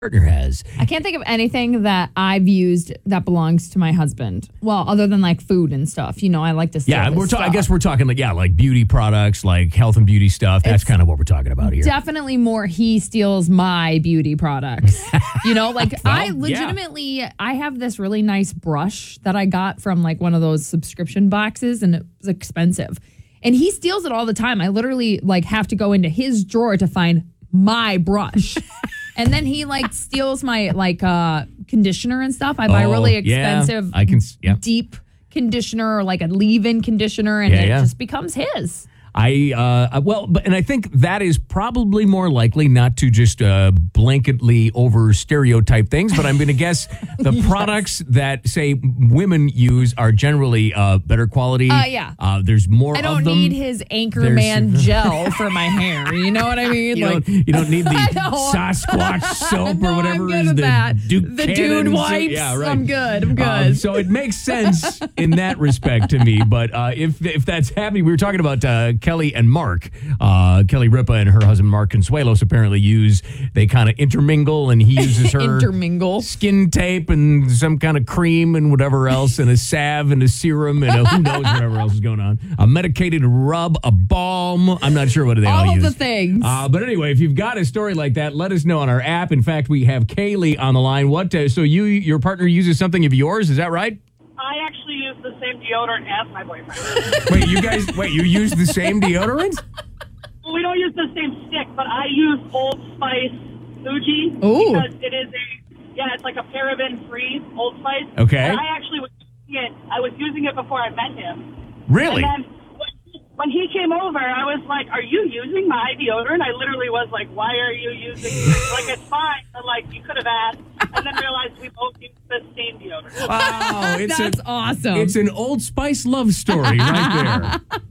partner has. I can't think of anything that I've used that belongs to my husband. Well, other than like food and stuff. You know, I like to steal his stuff. I guess we're talking like beauty products, like health and beauty stuff. That's kind of what we're talking about here. Definitely more he steals my beauty products. You know, like I legitimately, I have this really nice brush that I got from like one of those subscription boxes and it was expensive. And he steals it all the time. I literally like have to go into his drawer to find my brush. And then he like steals my like conditioner and stuff. I buy really expensive, deep conditioner or like a leave-in conditioner, and it just becomes his. And I think that is probably more likely, not to just blanketly over stereotype things, but I'm going to guess the products that say women use are generally better quality. There's more of them. I don't need his Anchorman gel for my hair. You know what I mean? You don't need the Sasquatch soap or whatever. I'm good with that. The Dude wipes. Yeah, right. I'm good. So it makes sense in that respect to me. But if that's happening, we were talking about Kelly and Mark. Kelly Ripa and her husband Mark Consuelos apparently they kind of intermingle, and he uses her skin tape and some kind of cream and whatever else, and a salve and a serum and who knows whatever else is going on. A medicated rub, a balm. I'm not sure what they all use. All of the things. But anyway, if you've got a story like that, let us know on our app. In fact, we have Kaylee on the line. So your partner uses something of yours, is that right? I actually use the same deodorant as my boyfriend. You use the same deodorant? Well, we don't use the same stick, but I use Old Spice Fuji. Ooh. Because it is it's like a paraben-free Old Spice. Okay. And I actually was using it before I met him. Really? And then when he came over, I was like, "Are you using my deodorant?" I literally was like, "Why are you using like it's fine, but like you could have asked." And then realized we both use the same deodorant. Wow, that's awesome. It's an Old Spice love story right there.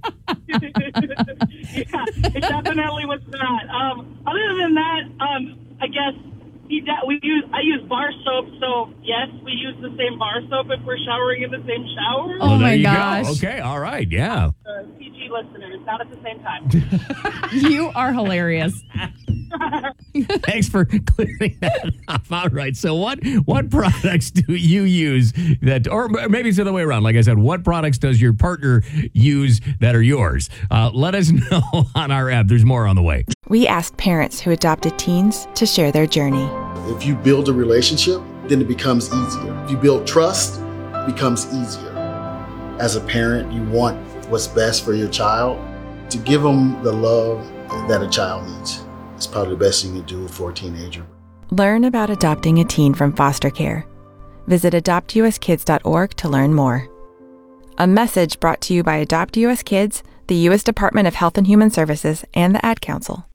It definitely was not. Other than that, I guess I use bar soap, so yes, we use the same bar soap if we're showering in the same shower. Oh my gosh. Go. Okay, all right, yeah. PG listeners, not at the same time. You are hilarious. Thanks for clearing that up. All right, so what products do you use that, or maybe it's the other way around, like I said, what products does your partner use that are yours? Let us know on our app. There's more on the way. We asked parents who adopted teens to share their journey. If you build a relationship, then it becomes easier. If you build trust, it becomes easier. As a parent, you want what's best for your child. To give them the love that a child needs. It's probably the best thing you can do for a teenager. Learn about adopting a teen from foster care. Visit adoptuskids.org to learn more. A message brought to you by Adopt US Kids, the U.S. Department of Health and Human Services, and the Ad Council.